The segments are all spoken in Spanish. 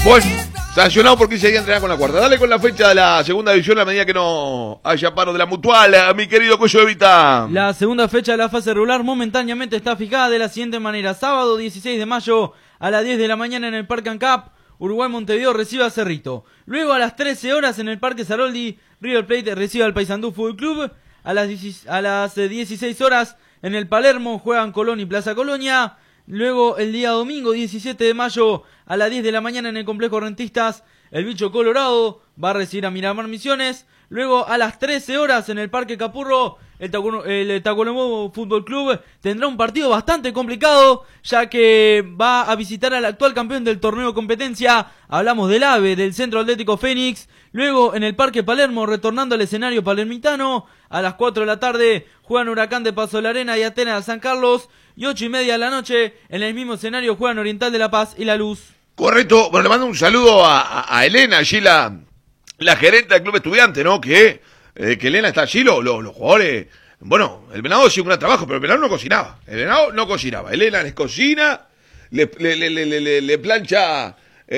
Bueno, sancionado porque se entrenar con la cuarta. Dale con la fecha de la segunda división a medida que no haya paro de la Mutual, mi querido Cuello Evita. La segunda fecha de la fase regular momentáneamente está fijada de la siguiente manera. Sábado 16 de mayo a las 10 de la mañana en el Parque ANCAP, Uruguay Montevideo recibe a Cerrito. Luego a las 13 horas en el Parque Saroldi, River Plate recibe al Paysandú Fútbol Club. A las 16 horas en el Palermo juegan Colón y Plaza Colonia. Luego el día domingo 17 de mayo a las 10 de la mañana en el Complejo Rentistas, el Bicho Colorado va a recibir a Miramar Misiones. Luego a las 13 horas en el Parque Capurro, el Tacuarembó Fútbol Club tendrá un partido bastante complicado, ya que va a visitar al actual campeón del torneo competencia. Hablamos del AVE, del Centro Atlético Fénix. Luego en el Parque Palermo, retornando al escenario palermitano, a las 4 de la tarde juegan Huracán de Paso de la Arena y Atenas de San Carlos. Y 8:30 de la noche, en el mismo escenario juegan Oriental de La Paz y La Luz. Correcto. Bueno, le mando un saludo a Elena, allí la gerente del Club Estudiante, ¿no? Que Elena está allí, los jugadores. Bueno, el Venado hacía un gran trabajo, pero el Venado no cocinaba. Elena les cocina, le plancha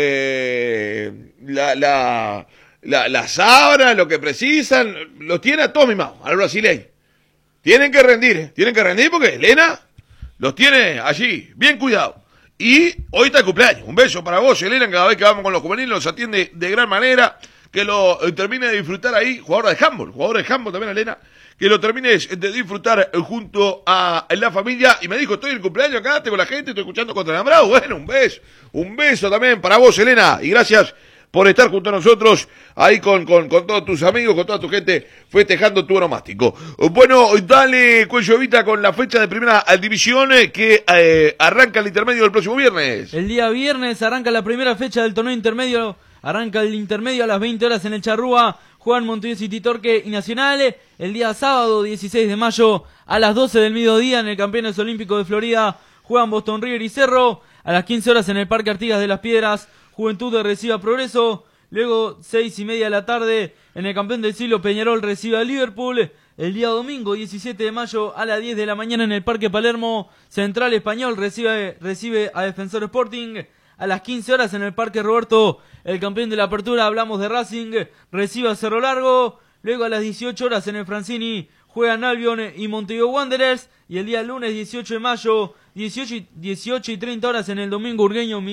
la sábana, lo que precisan, los tiene a todos mimados, al brasileño. Tienen que rendir porque Elena los tiene allí, bien cuidados. Y hoy está el cumpleaños. Un beso para vos, Elena, cada vez que vamos con los juveniles los atiende de gran manera. Que lo termine de disfrutar ahí, jugador de handball también, Elena. Que lo termines de disfrutar junto a la familia. Y me dijo, estoy en el cumpleaños acá, tengo la gente, estoy escuchando Contra el Alambrado. Bueno, un beso también para vos, Elena. Y gracias por estar junto a nosotros ahí con todos tus amigos, con toda tu gente festejando tu onomástico. Bueno, dale, Cuello Evita, con la fecha de primera división que arranca el intermedio el próximo viernes. El día viernes arranca la primera fecha del torneo intermedio. Arranca el intermedio a las 20 horas en el Charrúa. Juegan Montevideo City Torque y Nacional. El día sábado 16 de mayo a las 12 del mediodía en el Campeones Olímpicos de Florida. Juegan Boston River y Cerro. A las 15 horas en el Parque Artigas de las Piedras, Juventud recibe a Progreso. Luego 6:30 de la tarde en el campeón del siglo Peñarol recibe a Liverpool. El día domingo 17 de mayo a las 10 de la mañana en el Parque Palermo, Central Español recibe a Defensor Sporting. A las 15 horas en el Parque Roberto, el campeón de la apertura, hablamos de Racing, recibe a Cerro Largo. Luego a las 18 horas en el Francini juegan Albion y Montevideo Wanderers. Y el día lunes 18 de mayo, 18:30 horas en el Domingo Urgueño